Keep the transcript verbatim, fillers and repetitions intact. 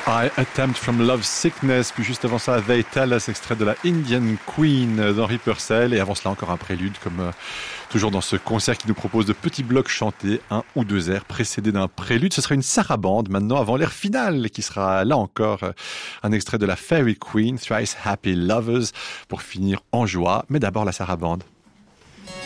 I Attempt from Love Sickness, puis juste avant ça, They Tell Us, extrait de la Indian Queen d'Henry Purcell, et avant cela encore un prélude, comme euh, toujours dans ce concert qui nous propose de petits blocs chantés, un ou deux airs précédés d'un prélude. Ce sera une sarabande maintenant avant l'air final, qui sera là encore euh, un extrait de la Fairy Queen, Thrice Happy Lovers, pour finir en joie, mais d'abord la sarabande.